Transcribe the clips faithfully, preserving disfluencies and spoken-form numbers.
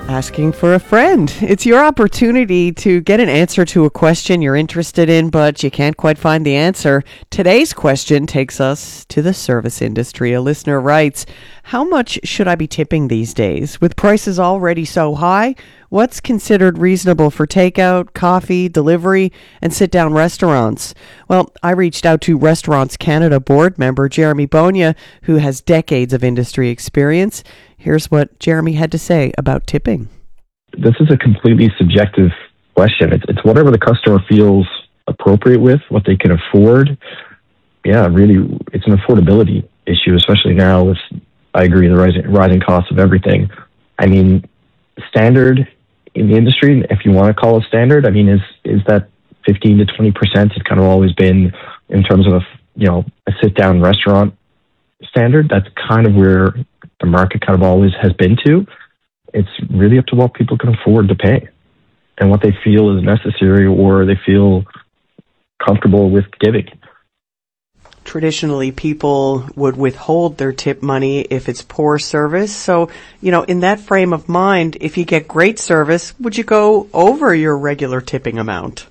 Asking for a friend. It's your opportunity to get an answer to a question you're interested in, but you can't quite find the answer. Today's question takes us to the service industry. A listener writes, how much should I be tipping these days? With prices already so high, what's considered reasonable for takeout, coffee, delivery, and sit-down restaurants? Well, I reached out to Restaurants Canada board member Jeremy Bonia, who has decades of industry experience. Here's what Jeremy had to say about tipping. This is a completely subjective question. It's, it's whatever the customer feels appropriate with, what they can afford. Yeah, really, it's an affordability issue, especially now with, I agree, the rising, rising costs of everything. I mean, standard in the industry, if you want to call it standard, I mean, is is that fifteen to twenty percent? It's kind of always been in terms of a, you know, a sit-down restaurant standard. That's kind of where the market kind of always has been to. It's really up to what people can afford to pay and what they feel is necessary or they feel comfortable with giving. Traditionally, people would withhold their tip money if it's poor service. So, you know, in that frame of mind, if you get great service, would you go over your regular tipping amount?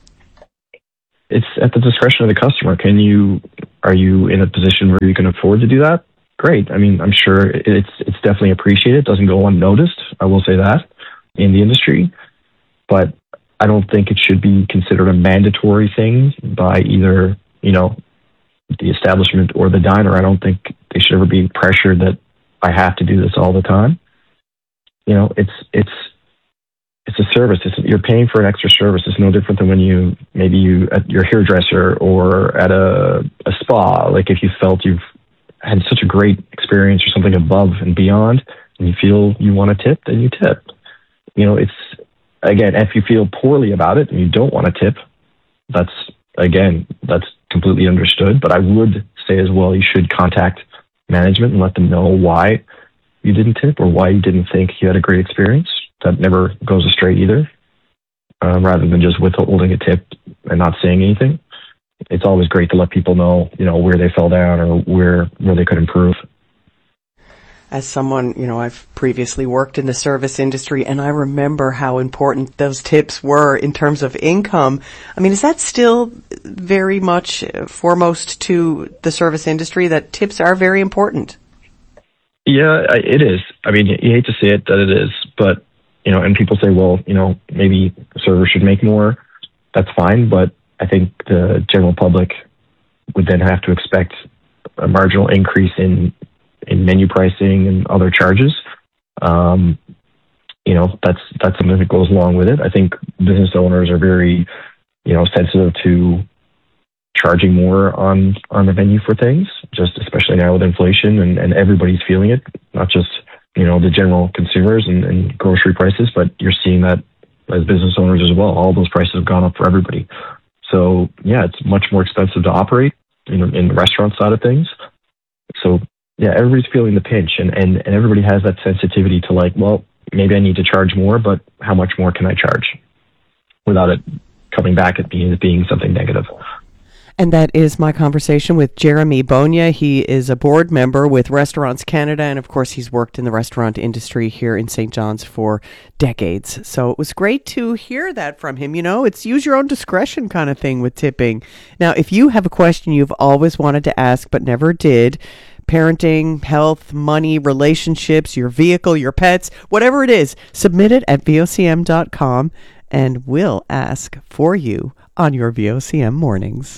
It's at the discretion of the customer. Can you, are you in a position where you can afford to do that? Great. I mean, I'm sure it's it's definitely appreciated. It doesn't go unnoticed. I will say that in the industry, but I don't think it should be considered a mandatory thing by either, you know, the establishment or the diner. I don't think they should ever be pressured that I have to do this all the time. You know, it's it's it's a service. It's, you're paying for an extra service. It's no different than when you maybe you at your hairdresser or at a a spa. Like if you felt you've had such a great experience or something above and beyond, and you feel you want to tip, then you tip. You know, it's, again, if you feel poorly about it and you don't want to tip, that's, again, that's completely understood. But I would say as well, you should contact management and let them know why you didn't tip or why you didn't think you had a great experience. That never goes astray either, uh, rather than just withholding a tip and not saying anything. It's always great to let people know, you know, where they fell down or where where they could improve. As someone, you know, I've previously worked in the service industry, and I remember how important those tips were in terms of income. I mean, is that still very much foremost to the service industry, that tips are very important? Yeah, it is. I mean, you hate to say it that it is, but, you know, and people say, well, you know, maybe the server should make more. That's fine, but I think the general public would then have to expect a marginal increase in, in menu pricing and other charges. Um, you know, that's that's something that goes along with it. I think business owners are very, you know, sensitive to charging more on, on the menu for things, just especially now with inflation and, and everybody's feeling it, not just, you know, the general consumers and, and grocery prices, but you're seeing that as business owners as well. All those prices have gone up for everybody. So, yeah, it's much more expensive to operate, you know, in the restaurant side of things. So, yeah, everybody's feeling the pinch, and, and, and everybody has that sensitivity to like, well, maybe I need to charge more, but how much more can I charge without it coming back at me as being something negative? And that is my conversation with Jeremy Bonia. He is a board member with Restaurants Canada, and of course he's worked in the restaurant industry here in Saint John's for decades. So it was great to hear that from him. You know, it's use your own discretion kind of thing with tipping. Now, if you have a question you've always wanted to ask but never did, parenting, health, money, relationships, your vehicle, your pets, whatever it is, submit it at V O C M dot com and we'll ask for you on your V O C M mornings.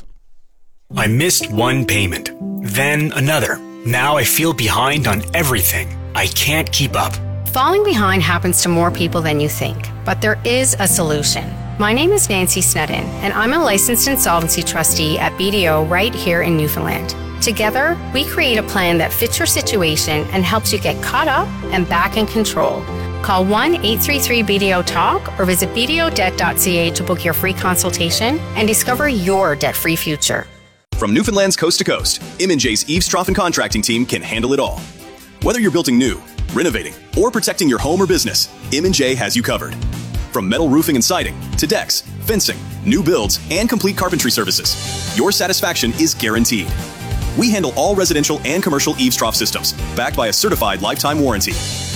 I missed one payment, then another. Now I feel behind on everything. I can't keep up. Falling behind happens to more people than you think, but there is a solution. My name is Nancy Snedden, and I'm a licensed insolvency trustee at B D O right here in Newfoundland. Together, we create a plan that fits your situation and helps you get caught up and back in control. Call one eight three three B D O talk or visit b d o debt dot c a to book your free consultation and discover your debt-free future. From Newfoundland's coast to coast, M and J's Eaves Trough and Contracting team can handle it all. Whether you're building new, renovating, or protecting your home or business, M and J has you covered. From metal roofing and siding to decks, fencing, new builds, and complete carpentry services, your satisfaction is guaranteed. We handle all residential and commercial eaves trough systems, backed by a certified lifetime warranty.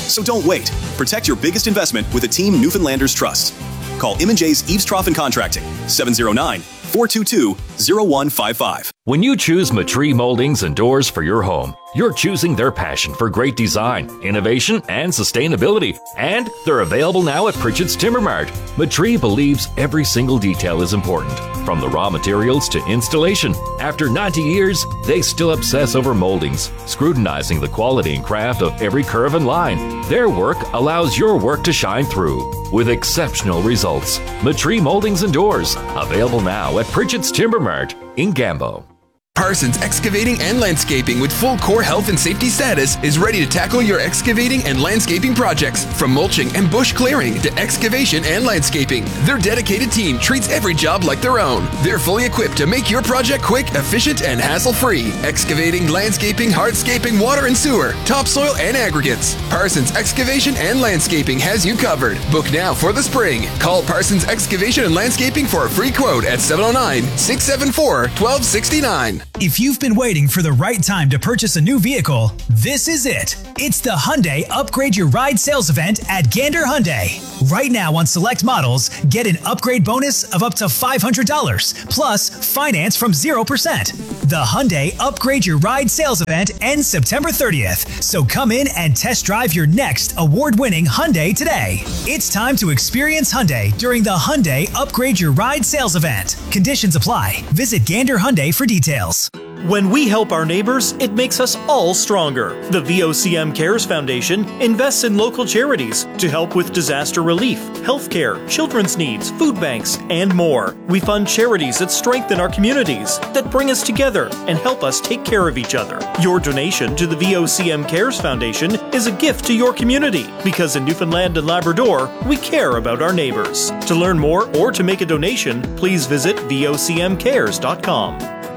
So don't wait. Protect your biggest investment with a team Newfoundlanders trust. Call M and J's Eaves Trough and Contracting, seven oh nine, four two two, oh one five five. When you choose Matree Moldings and Doors for your home, you're choosing their passion for great design, innovation, and sustainability. And they're available now at Pritchett's Timber Mart. Matree believes every single detail is important, from the raw materials to installation. After ninety years, they still obsess over moldings, scrutinizing the quality and craft of every curve and line. Their work allows your work to shine through with exceptional results. Matree Moldings and Doors, available now at Pritchett's Timber Mart in Gambo. Parsons Excavating and Landscaping with full core health and safety status is ready to tackle your excavating and landscaping projects. From mulching and bush clearing to excavation and landscaping, their dedicated team treats every job like their own. They're fully equipped to make your project quick, efficient, and hassle-free. Excavating, landscaping, hardscaping, water and sewer, topsoil, and aggregates. Parsons Excavation and Landscaping has you covered. Book now for the spring. Call Parsons Excavation and Landscaping for a free quote at seven oh nine, six seven four, one two six nine. If you've been waiting for the right time to purchase a new vehicle, this is it. It's the Hyundai Upgrade Your Ride sales event at Gander Hyundai. Right now on select models, get an upgrade bonus of up to five hundred dollars, plus finance from zero percent. The Hyundai Upgrade Your Ride sales event ends September thirtieth, so come in and test drive your next award-winning Hyundai today. It's time to experience Hyundai during the Hyundai Upgrade Your Ride sales event. Conditions apply. Visit Gander Hyundai for details. When we help our neighbors, it makes us all stronger. The V O C M Cares Foundation invests in local charities to help with disaster relief, healthcare, children's needs, food banks, and more. We fund charities that strengthen our communities, that bring us together and help us take care of each other. Your donation to the V O C M Cares Foundation is a gift to your community, because in Newfoundland and Labrador, we care about our neighbors. To learn more or to make a donation, please visit V O C M cares dot com.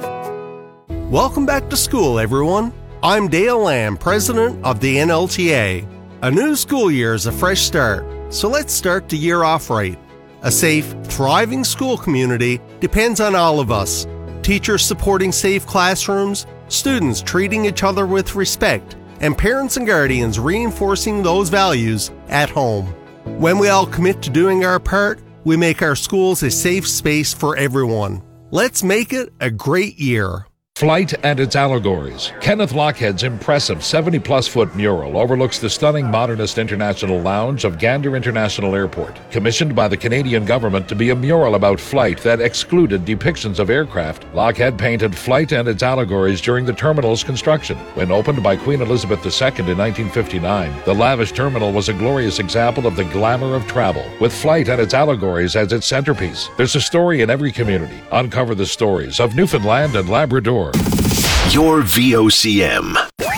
Welcome back to school, everyone. I'm Dale Lamb, president of the N L T A. A new school year is a fresh start, so let's start the year off right. A safe, thriving school community depends on all of us. Teachers supporting safe classrooms, students treating each other with respect, and parents and guardians reinforcing those values at home. When we all commit to doing our part, we make our schools a safe space for everyone. Let's make it a great year. Flight and its allegories. Kenneth Lockhead's impressive seventy-plus foot mural overlooks the stunning modernist international lounge of Gander International Airport, commissioned by the Canadian government to be a mural about flight that excluded depictions of aircraft. Lockhead painted Flight and its allegories during the terminal's construction. When opened by Queen Elizabeth the Second in nineteen fifty-nine, the lavish terminal was a glorious example of the glamour of travel, with Flight and its allegories as its centerpiece. There's a story in every community. Uncover the stories of Newfoundland and Labrador. Your V O C M.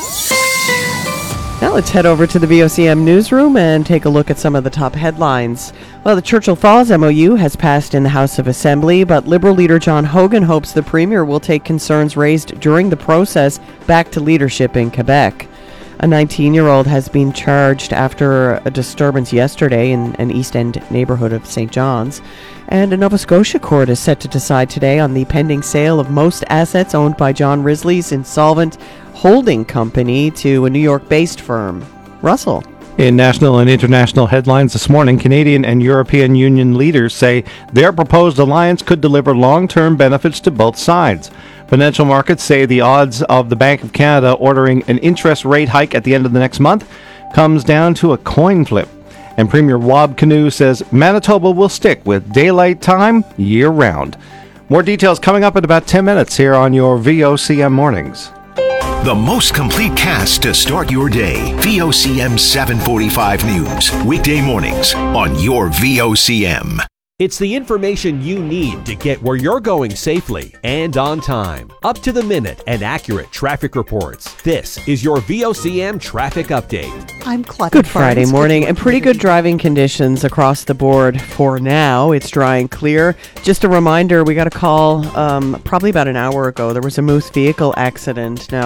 Now let's head over to the V O C M newsroom and take a look at some of the top headlines. Well, the Churchill Falls M O U has passed in the House of Assembly, but Liberal leader John Hogan hopes the Premier will take concerns raised during the process back to leadership in Quebec. A nineteen-year-old has been charged after a disturbance yesterday in an East End neighborhood of Saint John's. And a Nova Scotia court is set to decide today on the pending sale of most assets owned by John Risley's insolvent holding company to a New York-based firm. Russell. In national and international headlines this morning, Canadian and European Union leaders say their proposed alliance could deliver long-term benefits to both sides. Financial markets say the odds of the Bank of Canada ordering an interest rate hike at the end of the next month comes down to a coin flip. And Premier Wab Kinew says Manitoba will stick with daylight time year-round. More details coming up in about ten minutes here on your V O C M Mornings. The most complete cast to start your day. V O C M seven forty-five News. Weekday mornings on your V O C M. It's the information you need to get where you're going safely and on time. Up to the minute and accurate traffic reports. This is your V O C M Traffic Update. I'm Cluttered Good Friday Farms. morning and pretty good driving conditions across the board for now. It's dry and clear. Just a reminder, we got a call um, probably about an hour ago. There was a Moose vehicle accident. Now, it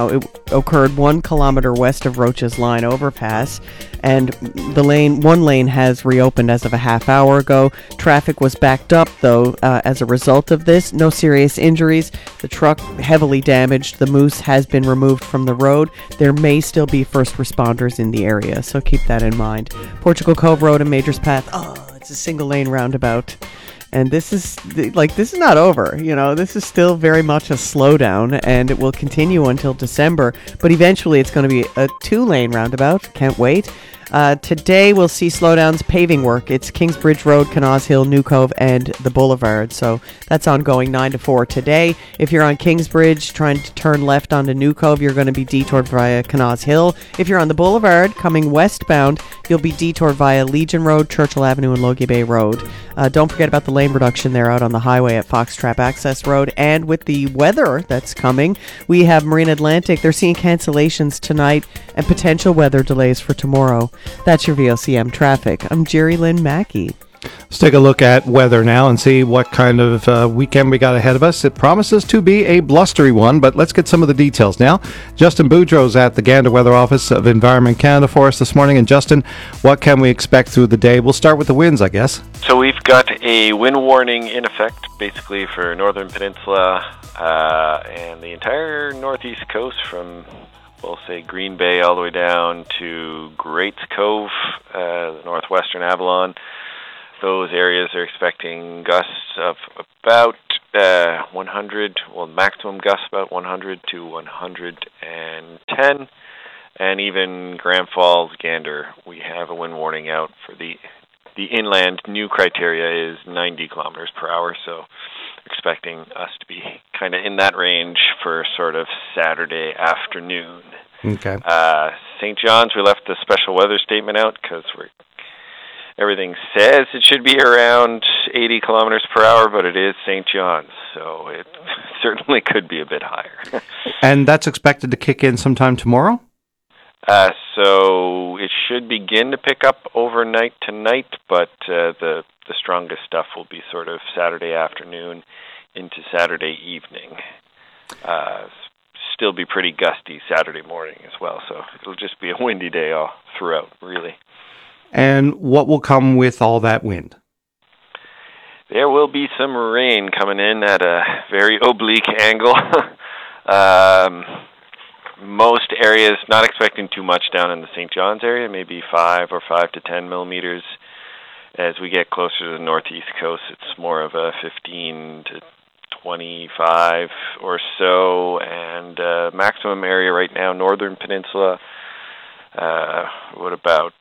occurred one kilometer west of Roach's Line overpass, and the lane, one lane has reopened as of a half hour ago. Traffic was backed up, though, uh, as a result of this. No serious injuries. The truck heavily damaged. The Moose has been removed from the road. There may still be first responders in the area, so keep that in mind. Portugal Cove Road and Majors Path. Oh, it's a single lane roundabout. And this is, like, this is not over, you know, this is still very much a slowdown, and it will continue until December, but eventually it's going to be a two-lane roundabout. Can't wait. Uh, today we'll see slowdowns, paving work. It's Kingsbridge Road, Canals Hill, New Cove, and the Boulevard. So that's ongoing nine to four today. If you're on Kingsbridge trying to turn left onto New Cove, you're going to be detoured via Canals Hill. If you're on the Boulevard coming westbound, you'll be detoured via Legion Road, Churchill Avenue, and Logie Bay Road. Uh, don't forget about the lane reduction there out on the highway at Foxtrap Access Road. And with the weather that's coming, we have Marine Atlantic. They're seeing cancellations tonight and potential weather delays for tomorrow. That's your V O C M traffic. I'm Jerry Lynn Mackey. Let's take a look at weather now and see what kind of uh, weekend we got ahead of us. It promises to be a blustery one, but let's get some of the details now. Justin Boudreau's at the Gander Weather Office of Environment Canada for us this morning. And Justin, what can we expect through the day? We'll start with the winds, I guess. So we've got a wind warning in effect, basically for Northern Peninsula uh, and the entire northeast coast from, we'll say, Green Bay all the way down to Greats Cove, uh, the northwestern Avalon. Those areas are expecting gusts of about uh, one hundred, well, maximum gusts about one hundred to one hundred ten, and even Grand Falls, Gander, we have a wind warning out for the the inland. New criteria is ninety kilometers per hour, so expecting us to be kind of in that range for sort of Saturday afternoon. Okay. Uh, Saint John's, we left the special weather statement out because we're everything says it should be around eighty kilometers per hour, but it is Saint John's, so it certainly could be a bit higher. And that's expected to kick in sometime tomorrow? Uh, so it should begin to pick up overnight tonight, but uh, the, the strongest stuff will be sort of Saturday afternoon into Saturday evening. Uh, still be pretty gusty Saturday morning as well, so it'll just be a windy day all throughout, really. And what will come with all that wind? There will be some rain coming in at a very oblique angle. um, most areas, not expecting too much down in the Saint John's area, maybe five or five to ten millimeters. As we get closer to the northeast coast, it's more of a fifteen to twenty-five or so. And uh, maximum area right now, Northern Peninsula, uh, what about...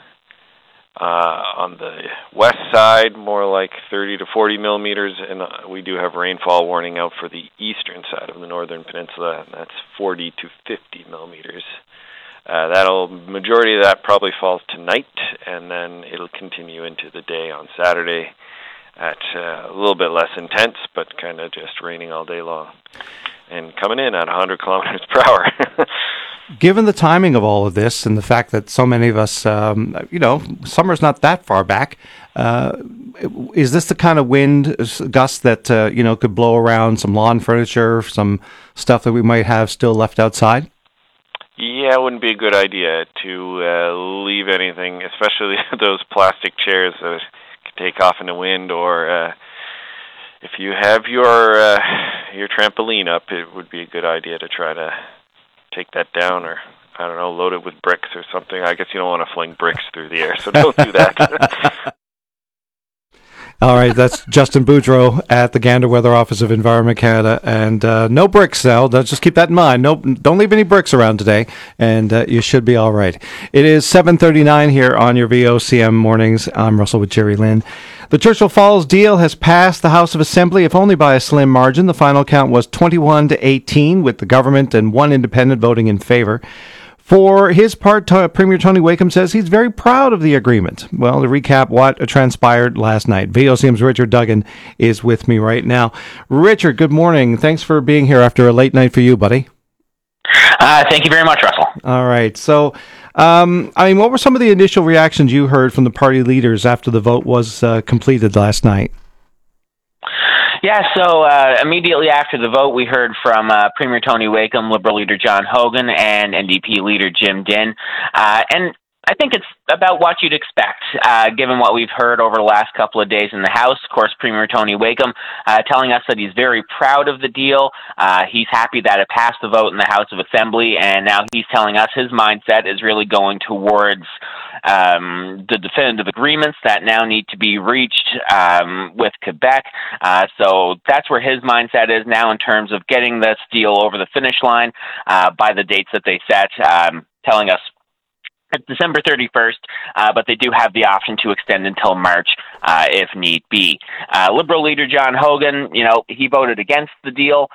Uh, on the west side, more like thirty to forty millimeters, and uh, we do have rainfall warning out for the eastern side of the Northern Peninsula, and that's forty to fifty millimeters. Uh, that'll majority of that probably falls tonight, and then it'll continue into the day on Saturday at uh, a little bit less intense, but kind of just raining all day long, and coming in at one hundred kilometers per hour. Given the timing of all of this and the fact that so many of us, um, you know, summer's not that far back, uh, is this the kind of wind gust that, uh, you know, could blow around some lawn furniture, some stuff that we might have still left outside? Yeah, it wouldn't be a good idea to uh, leave anything, especially those plastic chairs that could take off in the wind, or uh, if you have your uh, your trampoline up, it would be a good idea to try to take that down, or I don't know, load it with bricks or something. I guess you don't want to fling bricks through the air, so don't do that. All right, that's Justin Boudreau at the Gander Weather Office of Environment Canada, and uh, no bricks, Sal. Just keep that in mind. No, don't leave any bricks around today, and uh, you should be all right. It is seven thirty-nine here on your V O C M mornings. I'm Russell with Jerry Lynn. The Churchill Falls deal has passed the House of Assembly, if only by a slim margin. The final count was twenty-one to eighteen, with the government and one independent voting in favor. For his part, t- Premier Tony Wakeham says he's very proud of the agreement. Well, to recap what transpired last night, V O C M's Richard Duggan is with me right now. Richard, good morning. Thanks for being here after a late night for you, buddy. Uh, thank you very much, Russell. All right. So, um, I mean, what were some of the initial reactions you heard from the party leaders after the vote was uh, completed last night? Yeah, so uh, immediately after the vote, we heard from uh, Premier Tony Wakeham, Liberal leader John Hogan, and N D P leader Jim Dinn. Uh, and I think it's about what you'd expect, uh, given what we've heard over the last couple of days in the House. Of course, Premier Tony Wakeham uh, telling us that he's very proud of the deal. Uh, he's happy that it passed the vote in the House of Assembly, and now he's telling us his mindset is really going towards um, the definitive agreements that now need to be reached um, with Quebec. Uh, so that's where his mindset is now in terms of getting this deal over the finish line uh, by the dates that they set, um, telling us it's December thirty-first, uh, but they do have the option to extend until March uh, if need be. Uh, Liberal leader John Hogan, you know, he voted against the deal.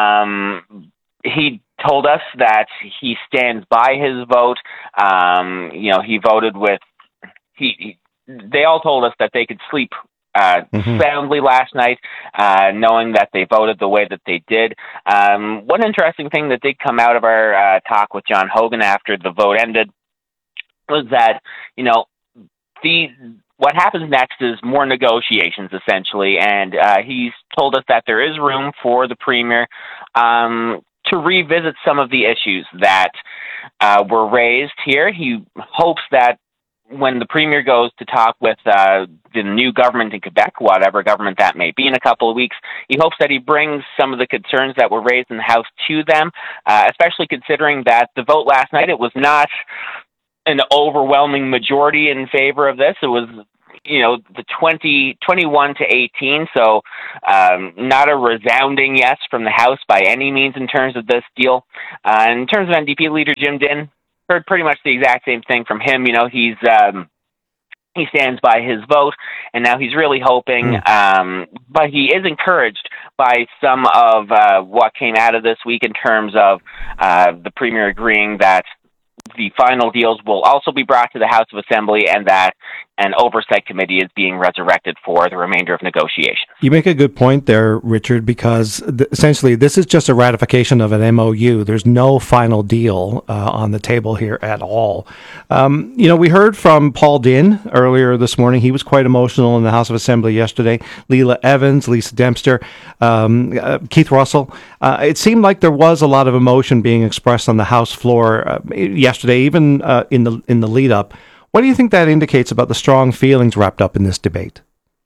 Um, he told us that he stands by his vote. Um, you know, he voted with, he, he they all told us that they could sleep Uh, mm-hmm. soundly last night, uh, knowing that they voted the way that they did. Um, one interesting thing that did come out of our uh, talk with John Hogan after the vote ended was that, you know, the what happens next is more negotiations, essentially, and uh, he's told us that there is room for the Premier um, to revisit some of the issues that uh, were raised here. He hopes that when the Premier goes to talk with uh, the new government in Quebec, whatever government that may be in a couple of weeks, he hopes that he brings some of the concerns that were raised in the House to them, uh, especially considering that the vote last night, it was not an overwhelming majority in favor of this. It was, you know, the twenty, twenty-one to eighteen, so um, not a resounding yes from the House by any means in terms of this deal. Uh, in terms of N D P leader Jim Dinn, heard pretty much the exact same thing from him. You know, he's um, he stands by his vote, and now he's really hoping, mm. um, but he is encouraged by some of uh, what came out of this week in terms of uh, the Premier agreeing that the final deals will also be brought to the House of Assembly and that an oversight committee is being resurrected for the remainder of negotiations. You make a good point there, Richard, because th- essentially this is just a ratification of an M O U. There's no final deal uh, on the table here at all. Um, you know, we heard from Paul Dinn earlier this morning. He was quite emotional in the House of Assembly yesterday. Leila Evans, Lisa Dempster, um, uh, Keith Russell. Uh, it seemed like there was a lot of emotion being expressed on the House floor uh, yesterday, even uh, in the in the lead up. What do you think that indicates about the strong feelings wrapped up in this debate?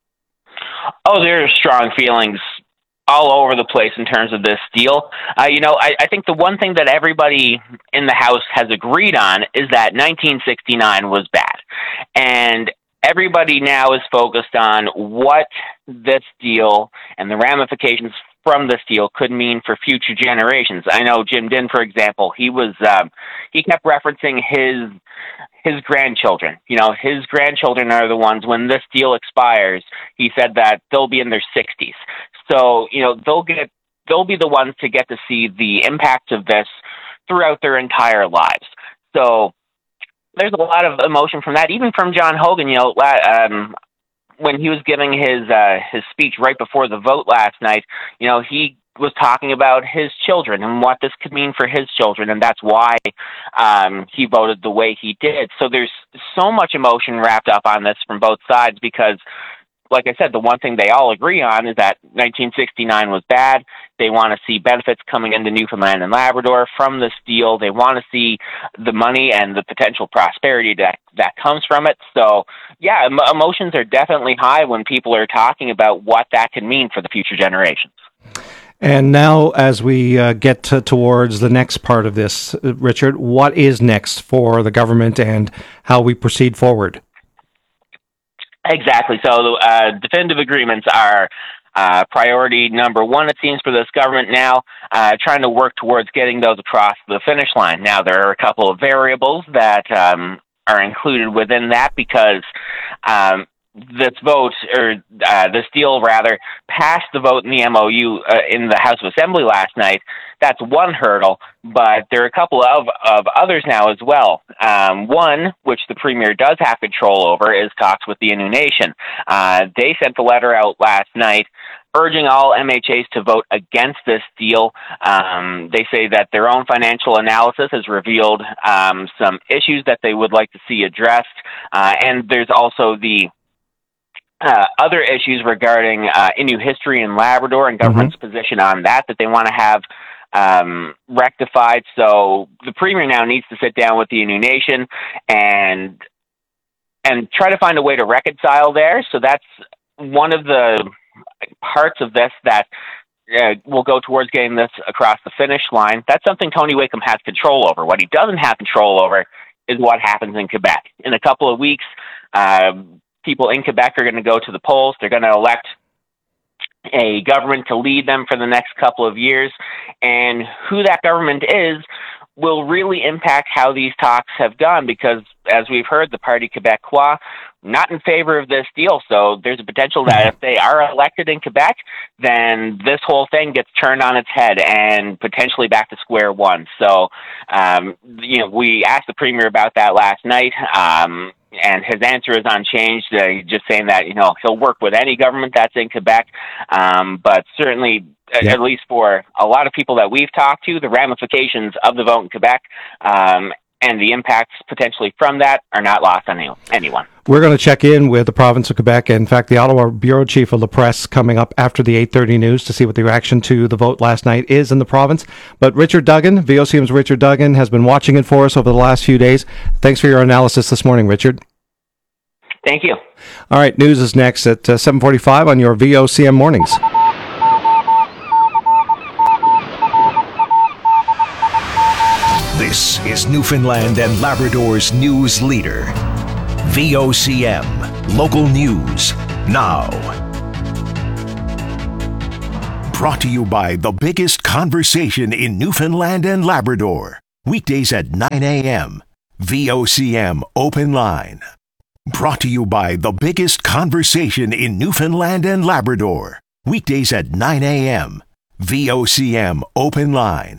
Oh, there are strong feelings all over the place in terms of this deal. Uh, you know, I, I think the one thing that everybody in the House has agreed on is that nineteen sixty-nine was bad. And everybody now is focused on what this deal and the ramifications from this deal could mean for future generations. I know Jim Dinn, for example, he was um, he kept referencing his his grandchildren. You know, his grandchildren are the ones, when this deal expires, he said that they'll be in their sixties. So, you know, they'll get they'll be the ones to get to see the impact of this throughout their entire lives. So there's a lot of emotion from that, even from John Hogan. You know, um, when he was giving his uh, his speech right before the vote last night, you know, he was talking about his children and what this could mean for his children, and that's why um, he voted the way he did. So there's so much emotion wrapped up on this from both sides because, like I said, the one thing they all agree on is that nineteen sixty-nine was bad. They want to see benefits coming into Newfoundland and Labrador from this deal. They want to see the money and the potential prosperity that, that comes from it. So, yeah, em- emotions are definitely high when people are talking about what that can mean for the future generations. And now, as we uh, get to, towards the next part of this, uh, Richard, what is next for the government and how we proceed forward? Exactly. So uh, definitive agreements are uh, priority number one, it seems, for this government now, uh, trying to work towards getting those across the finish line. Now, there are a couple of variables that um, are included within that because um, this vote, or uh, this deal, rather, passed the vote in the M O U uh, in the House of Assembly last night. That's one hurdle, but there are a couple of, of others now as well. Um, one, which the Premier does have control over, is talks with the Innu Nation. Uh, they sent a letter out last night urging all M H As to vote against this deal. Um, they say that their own financial analysis has revealed um, some issues that they would like to see addressed, uh, and there's also the uh, other issues regarding uh, Innu history in Labrador and government's mm-hmm. position on that that they want to have um, rectified. So the Premier now needs to sit down with the Innu Nation and and try to find a way to reconcile there. So that's one of the parts of this that uh, will go towards getting this across the finish line. That's something Tony Wakeham has control over. What he doesn't have control over is what happens in Quebec. In a couple of weeks, uh, people in Quebec are going to go to the polls. They're going to elect a government to lead them for the next couple of years. And who that government is will really impact how these talks have gone because, as we've heard, the Parti Québécois not in favor of this deal. So there's a potential that if they are elected in Quebec, then this whole thing gets turned on its head and potentially back to square one. So, um, you know, we asked the Premier about that last night, um, and his answer is unchanged, uh, just saying that, you know, he'll work with any government that's in Quebec, um, but certainly, yeah. at least for a lot of people that we've talked to, the ramifications of the vote in Quebec um, and the impacts potentially from that are not lost on any, anyone. We're going to check in with the province of Quebec. In fact, the Ottawa Bureau Chief of La Presse coming up after the eight thirty news to see what the reaction to the vote last night is in the province. But Richard Duggan, V O C M's Richard Duggan, has been watching it for us over the last few days. Thanks for your analysis this morning, Richard. Thank you. All right, news is next at uh, seven forty-five on your V O C M mornings. This is Newfoundland and Labrador's news leader. V O C M, local news, now. Brought to you by the biggest conversation in Newfoundland and Labrador. Weekdays at nine a.m. V O C M Open Line. Brought to you by the biggest conversation in Newfoundland and Labrador. Weekdays at nine a.m. V O C M Open Line.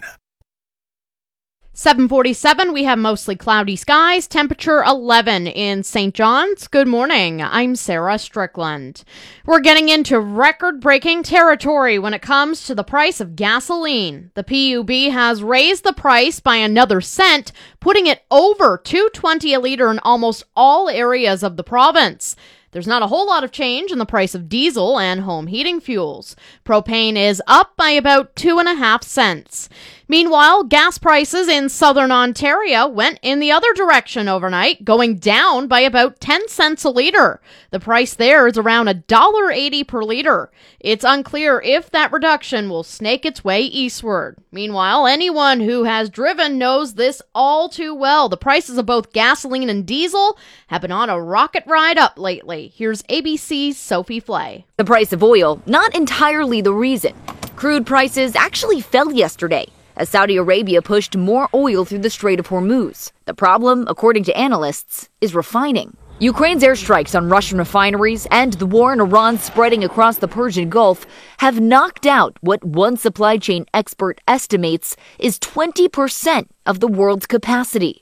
seven forty-seven, we have mostly cloudy skies, temperature eleven in Saint John's. Good morning, I'm Sarah Strickland. We're getting into record-breaking territory when it comes to the price of gasoline. The P U B has raised the price by another cent, putting it over two dollars and twenty cents a litre in almost all areas of the province. There's not a whole lot of change in the price of diesel and home heating fuels. Propane is up by about two and a half cents. Meanwhile, gas prices in southern Ontario went in the other direction overnight, going down by about ten cents a litre. The price there is around one dollar eighty per litre. It's unclear if that reduction will snake its way eastward. Meanwhile, anyone who has driven knows this all too well. The prices of both gasoline and diesel have been on a rocket ride up lately. Here's A B C's Sophie Flay. The price of oil, not entirely the reason. Crude prices actually fell yesterday as Saudi Arabia pushed more oil through the Strait of Hormuz. The problem, according to analysts, is refining. Ukraine's airstrikes on Russian refineries and the war in Iran spreading across the Persian Gulf have knocked out what one supply chain expert estimates is twenty percent of the world's capacity.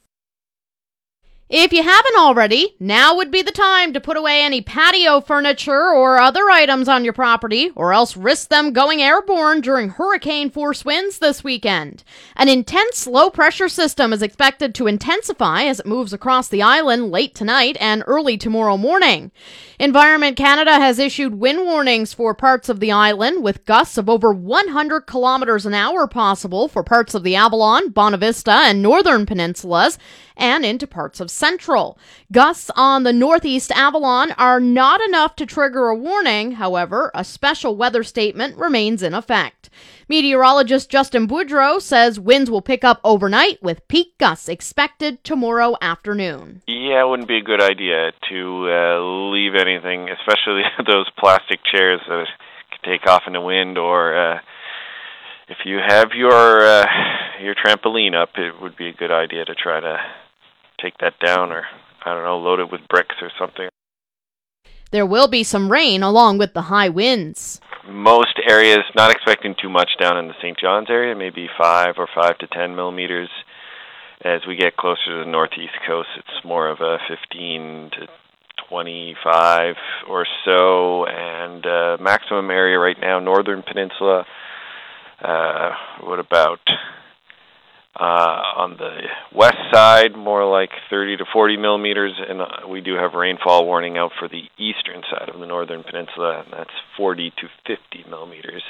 If you haven't already, now would be the time to put away any patio furniture or other items on your property, or else risk them going airborne during hurricane-force winds this weekend. An intense low-pressure system is expected to intensify as it moves across the island late tonight and early tomorrow morning. Environment Canada has issued wind warnings for parts of the island, with gusts of over one hundred kilometers an hour possible for parts of the Avalon, Bonavista, and northern peninsulas, and into parts of Central. Gusts on the northeast Avalon are not enough to trigger a warning. However, a special weather statement remains in effect. Meteorologist Justin Boudreau says winds will pick up overnight with peak gusts expected tomorrow afternoon. Yeah, it wouldn't be a good idea to uh, leave anything, especially those plastic chairs that could take off in the wind, or uh, if you have your uh, your trampoline up, it would be a good idea to try to take that down, or, I don't know, load it with bricks or something. There will be some rain along with the high winds. Most areas, not expecting too much down in the Saint John's area, maybe five or five to ten millimeters. As we get closer to the northeast coast, it's more of a fifteen to twenty-five or so, and uh, maximum area right now, northern peninsula. Uh, what about Uh, on the west side, more like thirty to forty millimeters, and uh, we do have rainfall warning out for the eastern side of the northern peninsula, and that's forty to fifty millimeters.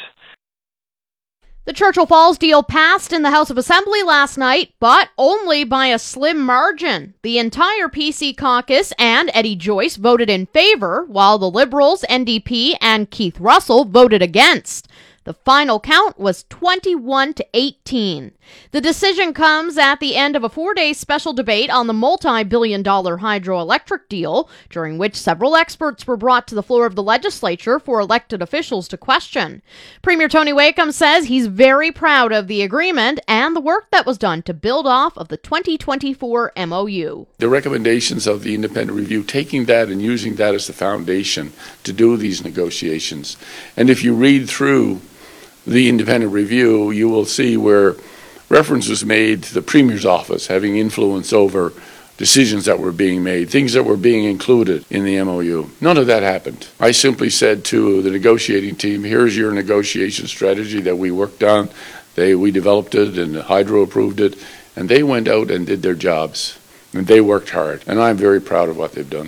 The Churchill Falls deal passed in the House of Assembly last night, but only by a slim margin. The entire P C caucus and Eddie Joyce voted in favor, while the Liberals, N D P, and Keith Russell voted against. The final count was twenty-one to eighteen. The decision comes at the end of a four-day special debate on the multi-billion dollar hydroelectric deal, during which several experts were brought to the floor of the legislature for elected officials to question. Premier Tony Wakeham says he's very proud of the agreement and the work that was done to build off of the twenty twenty-four M O U. The recommendations of the independent review, taking that and using that as the foundation to do these negotiations. And if you read through the independent review, you will see where reference was made to the Premier's office having influence over decisions that were being made, things that were being included in the M O U. None of that happened. I simply said to the negotiating team, here's your negotiation strategy that we worked on. They, we developed it and Hydro approved it, and they went out and did their jobs. And they worked hard, and I'm very proud of what they've done.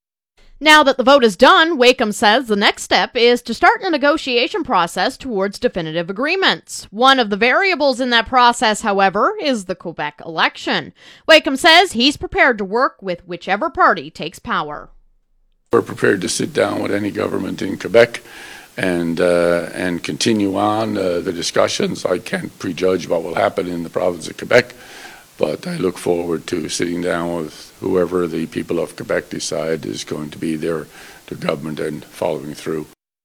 Now that the vote is done, Wakeham says the next step is to start a negotiation process towards definitive agreements. One of the variables in that process, however, is the Quebec election. Wakeham says he's prepared to work with whichever party takes power. We're prepared to sit down with any government in Quebec and uh, and continue on uh, the discussions. I can't prejudge what will happen in the province of Quebec, but I look forward to sitting down with whoever the people of Quebec decide is going to be their, their government and following through.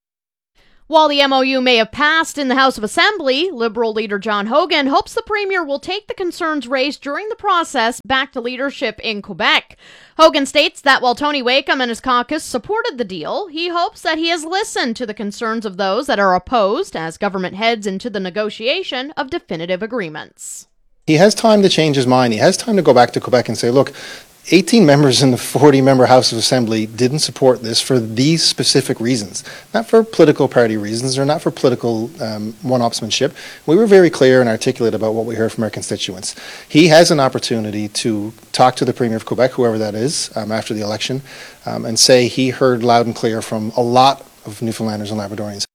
While the M O U may have passed in the House of Assembly, Liberal leader John Hogan hopes the Premier will take the concerns raised during the process back to leadership in Quebec. Hogan states that while Tony Wakeham and his caucus supported the deal, he hopes that he has listened to the concerns of those that are opposed as government heads into the negotiation of definitive agreements. He has time to change his mind. He has time to go back to Quebec and say, look, eighteen members in the forty-member House of Assembly didn't support this for these specific reasons, not for political party reasons or not for political um, one-upsmanship. We were very clear and articulate about what we heard from our constituents. He has an opportunity to talk to the Premier of Quebec, whoever that is, um, after the election, um, and say he heard loud and clear from a lot of Newfoundlanders and Labradorians.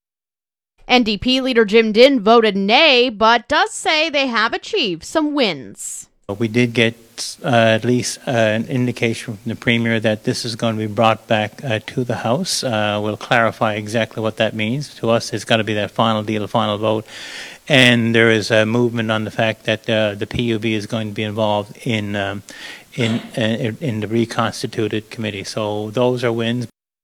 N D P leader Jim Dinn voted nay, but does say they have achieved some wins. We did get uh, at least uh, an indication from the Premier that this is going to be brought back uh, to the House. Uh, we'll clarify exactly what that means. To us, it's got to be that final deal, final vote. And there is a movement on the fact that uh, the P U B is going to be involved in, um, in, uh, in the reconstituted committee. So those are wins.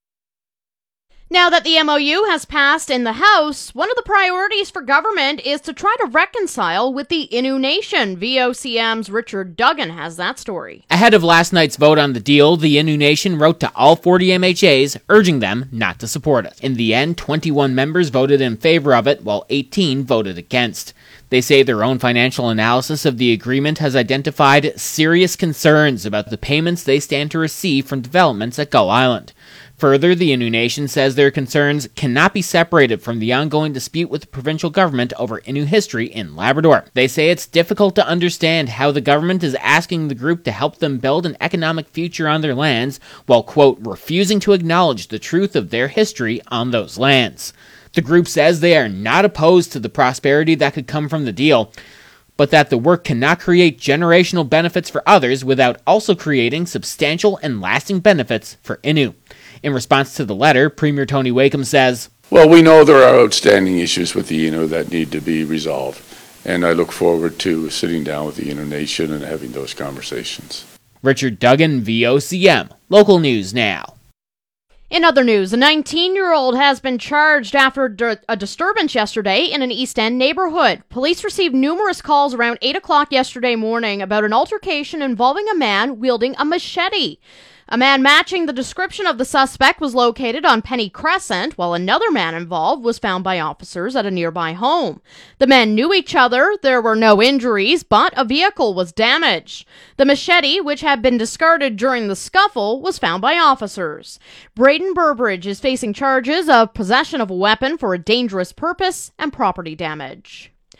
Now that the M O U has passed in the House, one of the priorities for government is to try to reconcile with the Innu Nation. V O C M's Richard Duggan has that story. Ahead of last night's vote on the deal, the Innu Nation wrote to all forty M H As, urging them not to support it. In the end, twenty-one members voted in favor of it, while eighteen voted against. They say their own financial analysis of the agreement has identified serious concerns about the payments they stand to receive from developments at Gull Island. Further, the Innu Nation says their concerns cannot be separated from the ongoing dispute with the provincial government over Innu history in Labrador. They say it's difficult to understand how the government is asking the group to help them build an economic future on their lands, while, quote, refusing to acknowledge the truth of their history on those lands. The group says they are not opposed to the prosperity that could come from the deal, but that the work cannot create generational benefits for others without also creating substantial and lasting benefits for Innu. In response to the letter, Premier Tony Wakeham says, well, we know there are outstanding issues with the Innu that need to be resolved, and I look forward to sitting down with the Innu Nation and having those conversations. Richard Duggan, V O C M, Local News Now. In other news, a nineteen-year-old has been charged after a disturbance yesterday in an East End neighborhood. Police received numerous calls around eight o'clock yesterday morning about an altercation involving a man wielding a machete. A man matching the description of the suspect was located on Penny Crescent, while another man involved was found by officers at a nearby home. The men knew each other, there were no injuries, but a vehicle was damaged. The machete, which had been discarded during the scuffle, was found by officers. Braden Burbridge is facing charges of possession of a weapon for a dangerous purpose and property damage.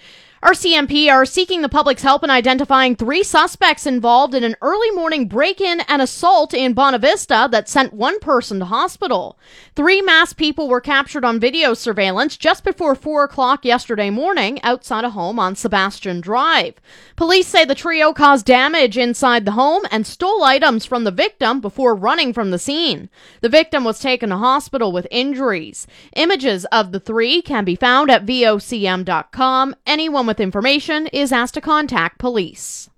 R C M P are seeking the public's help in identifying three suspects involved in an early morning break-in and assault in Bonavista that sent one person to hospital. Three masked people were captured on video surveillance just before four o'clock yesterday morning outside a home on Sebastian Drive. Police say the trio caused damage inside the home and stole items from the victim before running from the scene. The victim was taken to hospital with injuries. Images of the three can be found at V O C M dot com. Anyone with information is asked to contact police.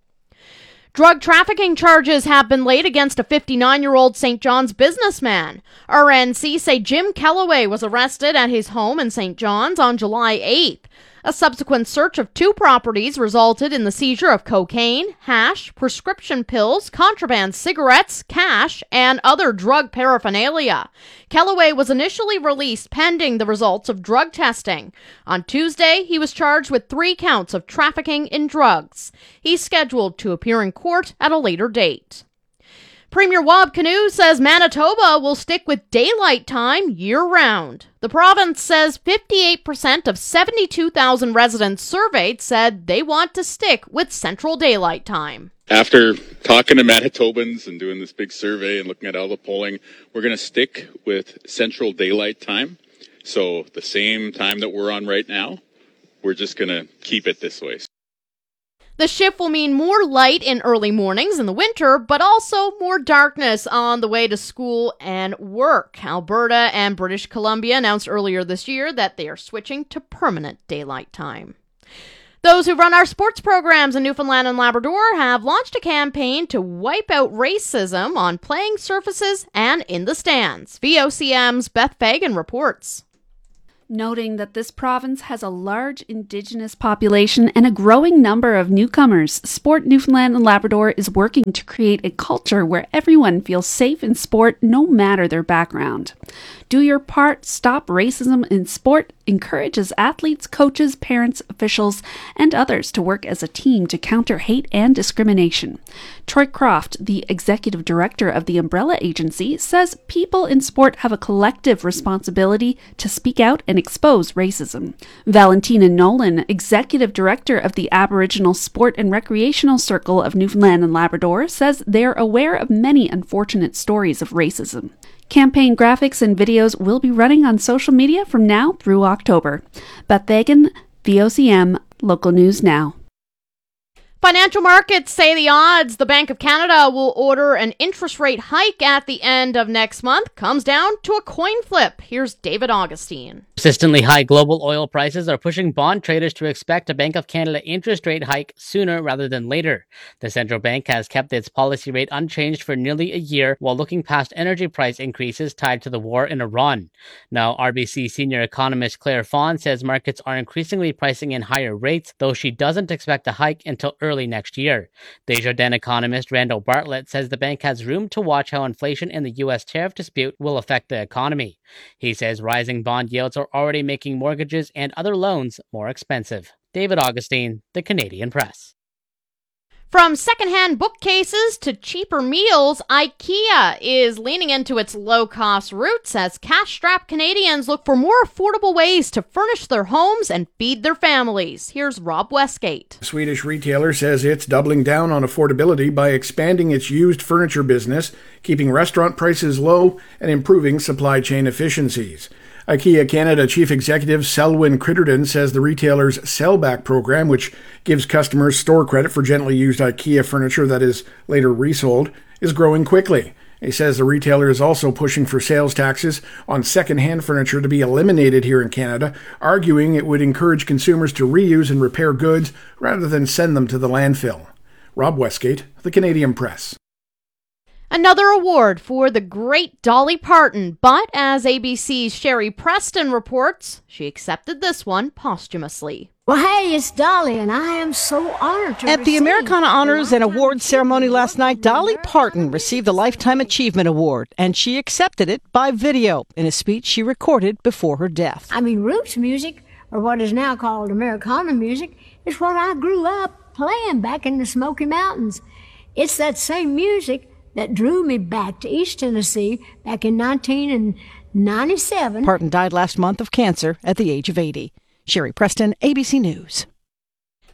Drug trafficking charges have been laid against a fifty-nine-year-old Saint John's businessman. R N C say Jim Kellaway was arrested at his home in Saint John's on July eighth. A subsequent search of two properties resulted in the seizure of cocaine, hash, prescription pills, contraband cigarettes, cash, and other drug paraphernalia. Kellaway was initially released pending the results of drug testing. On Tuesday, he was charged with three counts of trafficking in drugs. He's scheduled to appear in court at a later date. Premier Wab Kinew says Manitoba will stick with daylight time year-round. The province says fifty-eight percent of seventy-two thousand residents surveyed said they want to stick with Central Daylight Time. After talking to Manitobans and doing this big survey and looking at all the polling, we're going to stick with Central Daylight Time. So the same time that we're on right now, we're just going to keep it this way. The shift will mean more light in early mornings in the winter, but also more darkness on the way to school and work. Alberta and British Columbia announced earlier this year that they are switching to permanent daylight time. Those who run our sports programs in Newfoundland and Labrador have launched a campaign to wipe out racism on playing surfaces and in the stands. V O C M's Beth Fagan reports. Noting that this province has a large Indigenous population and a growing number of newcomers, Sport Newfoundland and Labrador is working to create a culture where everyone feels safe in sport no matter their background. Do your part, stop racism in sport, encourages athletes, coaches, parents, officials, and others to work as a team to counter hate and discrimination. Troy Croft, the executive director of the Umbrella Agency, says people in sport have a collective responsibility to speak out and expose racism. Valentina Nolan, executive director of the Aboriginal Sport and Recreational Circle of Newfoundland and Labrador, says they're aware of many unfortunate stories of racism. Campaign graphics and videos will be running on social media from now through October. Beth Fagan, V O C M, Local News Now. Financial markets say the odds the Bank of Canada will order an interest rate hike at the end of next month comes down to a coin flip. Here's David Augustine. Persistently high global oil prices are pushing bond traders to expect a Bank of Canada interest rate hike sooner rather than later. The central bank has kept its policy rate unchanged for nearly a year while looking past energy price increases tied to the war in Iran. Now, R B C senior economist Claire Fawn says markets are increasingly pricing in higher rates, though she doesn't expect a hike until early early next year. Desjardins economist Randall Bartlett says the bank has room to watch how inflation in the U S tariff dispute will affect the economy. He says rising bond yields are already making mortgages and other loans more expensive. David Augustine, The Canadian Press. From secondhand bookcases to cheaper meals, IKEA is leaning into its low-cost roots as cash-strapped Canadians look for more affordable ways to furnish their homes and feed their families. Here's Rob Westgate. The Swedish retailer says it's doubling down on affordability by expanding its used furniture business, keeping restaurant prices low, and improving supply chain efficiencies. IKEA Canada Chief Executive Selwyn Critterton says the retailer's Sellback program, which gives customers store credit for gently used IKEA furniture that is later resold, is growing quickly. He says the retailer is also pushing for sales taxes on second-hand furniture to be eliminated here in Canada, arguing it would encourage consumers to reuse and repair goods rather than send them to the landfill. Rob Westgate, The Canadian Press. Another award for the great Dolly Parton, but as A B C's Sherry Preston reports, she accepted this one posthumously. Well, hey, it's Dolly, and I am so honored to At the Americana Honors and Awards ceremony last night, Dolly Parton received the Lifetime Achievement Award, and she accepted it by video in a speech she recorded before her death. I mean, roots music, or what is now called Americana music, is what I grew up playing back in the Smoky Mountains. It's that same music that drew me back to East Tennessee back in nineteen ninety-seven. Parton died last month of cancer at the age of eighty. Sherry Preston, A B C News.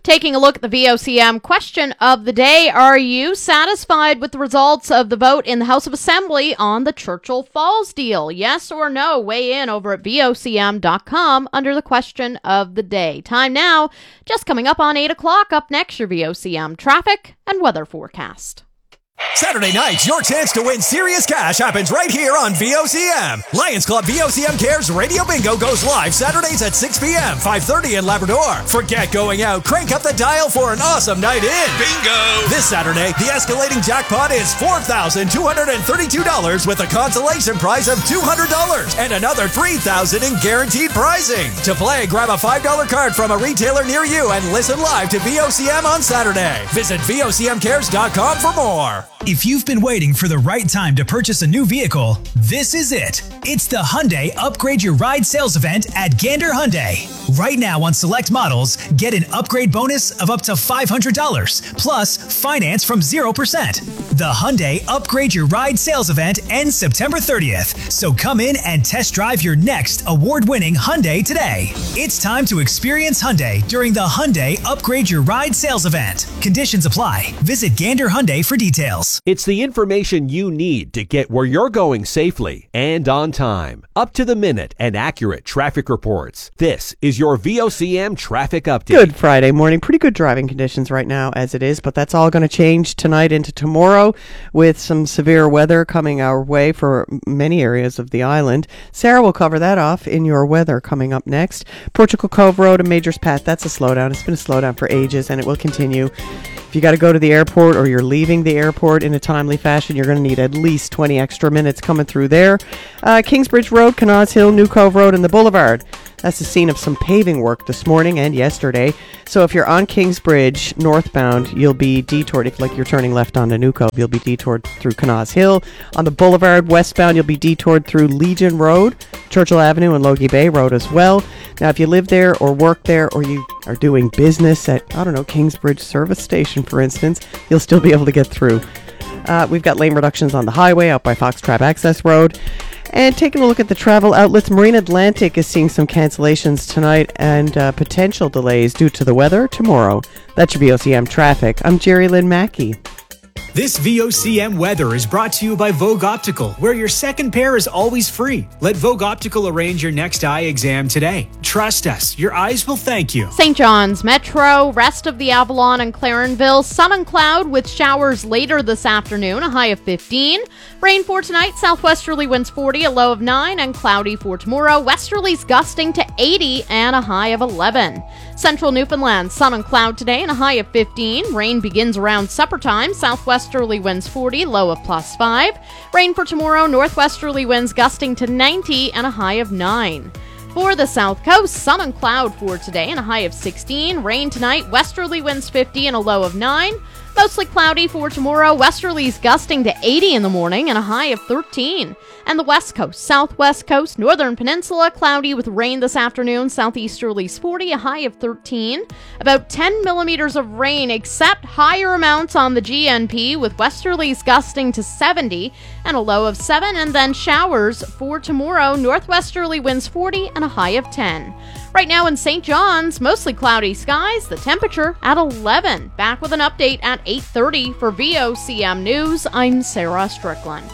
Taking a look at the V O C M question of the day, are you satisfied with the results of the vote in the House of Assembly on the Churchill Falls deal? Yes or no? Weigh in over at V O C M dot com under the question of the day. Time now, just coming up on eight o'clock. Up next, your V O C M traffic and weather forecast. Saturday night, your chance to win serious cash happens right here on V O C M. Lions Club V O C M Cares Radio Bingo goes live Saturdays at six p.m., five thirty in Labrador. Forget going out. Crank up the dial for an awesome night in. Bingo! This Saturday, the escalating jackpot is four thousand two hundred thirty-two dollars with a consolation prize of two hundred dollars and another three thousand dollars in guaranteed prizing. To play, grab a five dollar card from a retailer near you and listen live to V O C M on Saturday. Visit V O C M cares dot com for more. If you've been waiting for the right time to purchase a new vehicle, this is it. It's the Hyundai Upgrade Your Ride sales event at Gander Hyundai. Right now on select models, get an upgrade bonus of up to five hundred dollars, plus finance from zero percent. The Hyundai Upgrade Your Ride sales event ends September thirtieth, so come in and test drive your next award-winning Hyundai today. It's time to experience Hyundai during the Hyundai Upgrade Your Ride sales event. Conditions apply. Visit Gander Hyundai for details. It's the information you need to get where you're going safely and on time. Up to the minute and accurate traffic reports. This is your V O C M traffic update. Good Friday morning. Pretty good driving conditions right now as it is, but that's all going to change tonight into tomorrow with some severe weather coming our way for many areas of the island. Sarah will cover that off in your weather coming up next. Portugal Cove Road and Majors Path, that's a slowdown. It's been a slowdown for ages and it will continue. If you got to go to the airport or you're leaving the airport in a timely fashion, you're going to need at least twenty extra minutes coming through there. Uh, Kingsbridge Road, Canals Hill, New Cove Road, and the Boulevard. That's the scene of some paving work this morning and yesterday. So if you're on Kingsbridge northbound, you'll be detoured. If like you're turning left onto New Cove, you'll be detoured through Canals Hill. On the Boulevard westbound, you'll be detoured through Legion Road, Churchill Avenue, and Logie Bay Road as well. Now, if you live there or work there or you are doing business at, I don't know, Kingsbridge Service Station, for instance, you'll still be able to get through. Uh, we've got lane reductions on the highway out by Foxtrap Access Road. And taking a look at the travel outlets, Marine Atlantic is seeing some cancellations tonight and uh, potential delays due to the weather tomorrow. That's your V O C M traffic. I'm Jerry Lynn Mackey. This V O C M weather is brought to you by Vogue Optical, where your second pair is always free. Let Vogue Optical arrange your next eye exam today. Trust us, your eyes will thank you. Saint John's Metro, rest of the Avalon and Clarenville, sun and cloud with showers later this afternoon, a high of fifteen. Rain for tonight, southwesterly winds forty, a low of nine, and cloudy for tomorrow, westerlies gusting to eighty and a high of eleven. Central Newfoundland, sun and cloud today and a high of fifteen. Rain begins around supper time, southwesterly winds forty, low of plus five. Rain for tomorrow, northwesterly winds gusting to ninety and a high of nine. For the South Coast, sun and cloud for today and a high of sixteen. Rain tonight, westerly winds fifty and a low of nine. Mostly cloudy for tomorrow, westerlies gusting to eighty in the morning and a high of thirteen. And the West Coast, Southwest Coast, Northern Peninsula, cloudy with rain this afternoon, southeasterlies forty, a high of thirteen. About ten millimeters of rain, except higher amounts on the G N P, with westerlies gusting to seventy and a low of seven. And then showers for tomorrow, northwesterly winds forty and a high of ten. Right now in Saint John's, mostly cloudy skies, the temperature at eleven. Back with an update at eight thirty for V O C M News. I'm Sarah Strickland.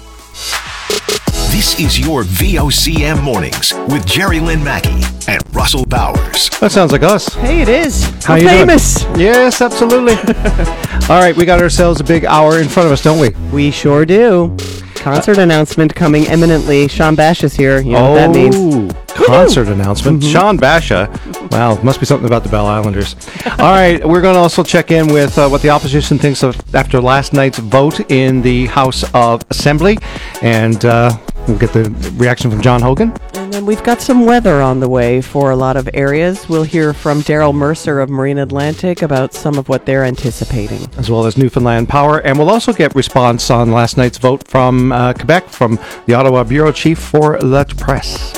This is your V O C M Mornings with Jerry Lynn Mackey and Russell Bowers. That sounds like us. Hey, it is. How We're you famous. Doing? Yes, absolutely. All right, we got ourselves a big hour in front of us, don't we? We sure do. Concert uh, announcement coming imminently. Sean Bash is here. You know oh, what that means. Concert announcement. Mm-hmm. Sean Basha. Wow, must be something about the Bell Islanders. All right, we're going to also check in with uh, what the opposition thinks of after last night's vote in the House of Assembly. And uh, we'll get the reaction from John Hogan. And then we've got some weather on the way for a lot of areas. We'll hear from Daryl Mercer of Marine Atlantic about some of what they're anticipating. As well as Newfoundland Power. And we'll also get response on last night's vote from uh, Quebec, from the Ottawa Bureau Chief for La Presse.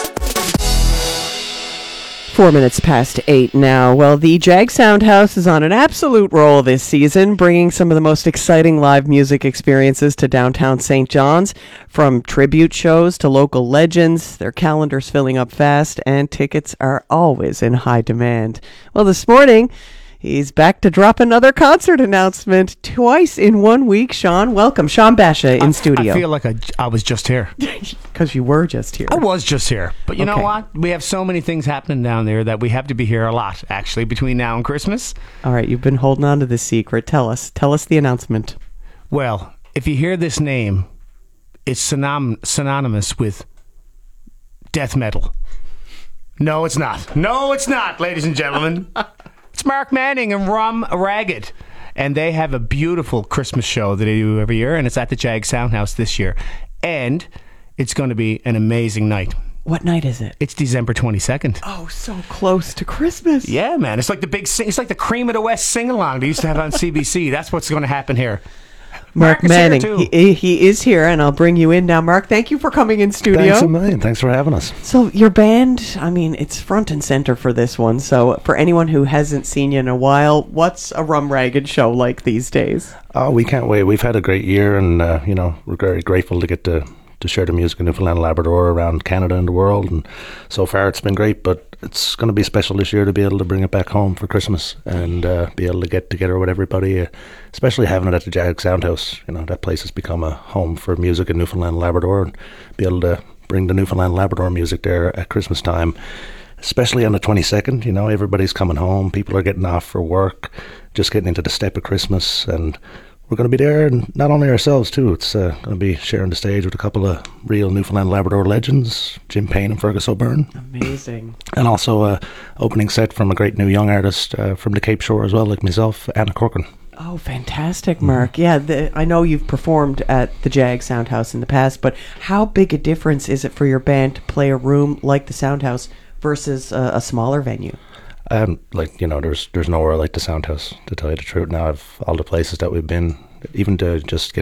Four minutes past eight now. Well, the Jag Sound House is on an absolute roll this season, bringing some of the most exciting live music experiences to downtown Saint John's, from tribute shows to local legends. Their calendar's filling up fast, and tickets are always in high demand. Well, this morning, He's back to drop another concert announcement twice in one week. Sean, welcome. Sean Basha in I, studio. I feel like I, I was just here. Because you were just here. I was just here. But you Okay. know what? We have so many things happening down there that we have to be here a lot, actually, between now and Christmas. All right, you've been holding on to this secret. Tell us. Tell us the announcement. Well, if you hear this name, it's synon- synonymous with death metal. No, it's not. No, it's not, ladies and gentlemen. It's Mark Manning and Rum Ragged. And they have a beautiful Christmas show that they do every year, and it's at the Jag Soundhouse this year. And it's going to be an amazing night. What night is it? It's December twenty-second. Oh, so close to Christmas. Yeah, man. It's like the big sing- it's like the Cream of the West sing-along they used to have on C B C. That's what's going to happen here. Mark, Mark is here, Manning. too. He, he is here, and I'll bring you in now. Mark, thank you for coming in studio. Thanks a million. Thanks for having us. So your band, I mean, it's front and center for this one. So for anyone who hasn't seen you in a while, what's a Rum Ragged show like these days? Oh, we can't wait. We've had a great year, and uh, you know, we're very grateful to get to to share the music in Newfoundland and Labrador around Canada and the world. And so far, it's been great. But it's going to be special this year to be able to bring it back home for Christmas and uh, be able to get together with everybody, uh, especially having it at the Jag Soundhouse. You know, that place has become a home for music in Newfoundland and Labrador, and be able to bring the Newfoundland and Labrador music there at Christmas time. Especially on the twenty-second, you know, everybody's coming home. People are getting off for work, just getting into the step of Christmas, and we're going to be there, and not only ourselves too. It's uh, going to be sharing the stage with a couple of real Newfoundland and Labrador legends, Jim Payne and Fergus O'Byrne. Amazing. And also a opening set from a great new young artist uh, from the Cape Shore as well, like myself, Anna Corcoran. Oh, fantastic, Mark. Yeah, the, I know you've performed at the Jag Soundhouse in the past, but how big a difference is it for your band to play a room like the Soundhouse versus a, a smaller venue? Um, like, you know, there's there's nowhere like the Soundhouse, to tell you the truth. Now, of all the places that we've been, even to just get